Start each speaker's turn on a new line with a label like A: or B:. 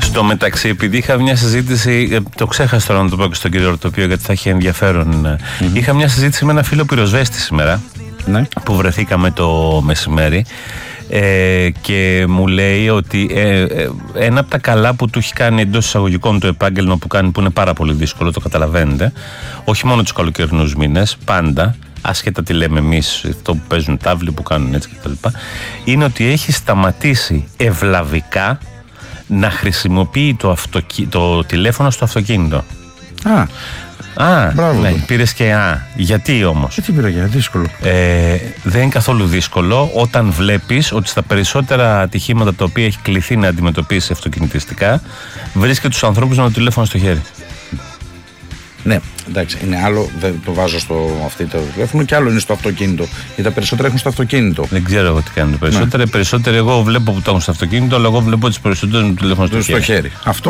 A: Στο μεταξύ, επειδή είχα μια συζήτηση, το ξέχασα τώρα να το πω και στον κύριο Ορτοπείο γιατί θα έχει ενδιαφέρον. Είχα μια συζήτηση με ένα φίλο πυροσβέστη σήμερα, που βρεθήκαμε το μεσημέρι, και μου λέει ότι ένα από τα καλά που του έχει κάνει εντός εισαγωγικών το επάγγελμα που κάνει, που είναι πάρα πολύ δύσκολο, το καταλαβαίνετε, όχι μόνο τους καλοκαιρινούς μήνες, πάντα, άσχετα τι λέμε εμείς, αυτό που παίζουν τάβλοι, που κάνουν έτσι κτλ., είναι ότι έχει σταματήσει ευλαβικά να χρησιμοποιεί το τηλέφωνο στο αυτοκίνητο.
B: Μπράβο.
A: Ναι, πήρες και γιατί όμως?
B: Τι πήρα, γιατί δύσκολο?
A: Δεν είναι καθόλου δύσκολο όταν βλέπεις ότι στα περισσότερα ατυχήματα τα οποία έχει κληθεί να αντιμετωπίσει αυτοκινητιστικά, βρίσκει τους ανθρώπους με το τηλέφωνο στο χέρι.
B: Ναι, εντάξει, είναι άλλο, δεν το βάζω στο το τηλέφωνο, και άλλο είναι στο αυτοκίνητο. Γιατί τα περισσότερα έχουν στο αυτοκίνητο.
A: Δεν ξέρω εγώ τι κάνουν τα περισσότερα. Περισσότερο εγώ βλέπω που τα έχουν στο αυτοκίνητο, αλλά εγώ βλέπω τις περισσότερες με το τηλέφωνο στο χέρι.
B: Αυτό